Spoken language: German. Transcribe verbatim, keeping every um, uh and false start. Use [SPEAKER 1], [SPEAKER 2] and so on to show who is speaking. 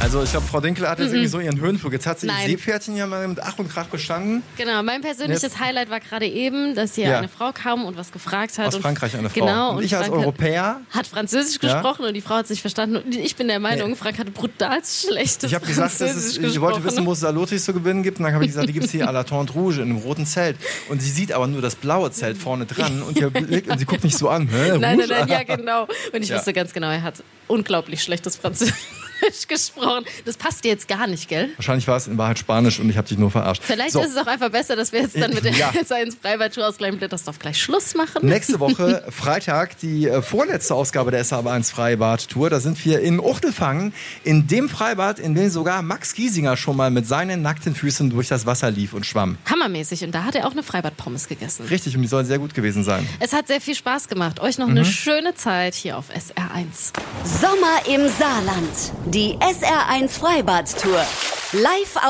[SPEAKER 1] Also ich glaube, Frau Dinkel hat jetzt mm-mm. irgendwie so ihren Höhenflug. Jetzt hat sie
[SPEAKER 2] Nein.
[SPEAKER 1] die Seepferdchen ja mal mit Ach und Krach bestanden.
[SPEAKER 2] Genau, mein persönliches jetzt. Highlight war gerade eben, dass hier ja. eine Frau kam und was gefragt hat.
[SPEAKER 1] Aus
[SPEAKER 2] und
[SPEAKER 1] Frankreich eine Frau.
[SPEAKER 2] Genau,
[SPEAKER 1] und,
[SPEAKER 2] und
[SPEAKER 1] ich als
[SPEAKER 2] Frank
[SPEAKER 1] Europäer...
[SPEAKER 2] Hat Französisch gesprochen ja. und die Frau hat sich verstanden. Und ich bin der Meinung, nee. Frank hatte brutal schlechtes
[SPEAKER 1] Ich habe gesagt, dass es, ich wollte wissen, wo es Salotis zu gewinnen gibt. Und dann habe ich gesagt, die gibt es hier à la Tente Rouge in einem roten Zelt. Und sie sieht aber nur das blaue Zelt vorne dran und, ihr Blick, und sie guckt mich so an. Hä,
[SPEAKER 2] nein, nein, nein, ja genau. Und ich ja. wusste ganz genau, er hat unglaublich schlechtes Französisch gesprochen. Das passt dir jetzt gar nicht, gell?
[SPEAKER 1] Wahrscheinlich war es in Wahrheit Spanisch und ich habe dich nur verarscht.
[SPEAKER 2] Vielleicht
[SPEAKER 1] so.
[SPEAKER 2] ist es auch einfach besser, dass wir jetzt dann mit der ja. ins Freibad-Tour aus Klein-Blittersdorf gleich Schluss machen.
[SPEAKER 1] Nächste Woche, Freitag, die äh, vorletzte Ausgabe der S H eins Freibad-Tour. Da sind wir in Uchtelfangen, in dem Freibad, in dem sogar Max Giesinger schon mal mit seinen nackten Füßen durch das Wasser lief und schwamm.
[SPEAKER 2] Hammermäßig. Und da hat er auch eine Freibad-Pommes gegessen.
[SPEAKER 1] Richtig, und die soll sehr gut gewesen sein.
[SPEAKER 2] Es hat sehr viel Spaß gemacht. Euch noch mhm. eine schöne Zeit hier auf S R eins.
[SPEAKER 3] Sommer im Saarland. Die S R eins Freibad-Tour. Live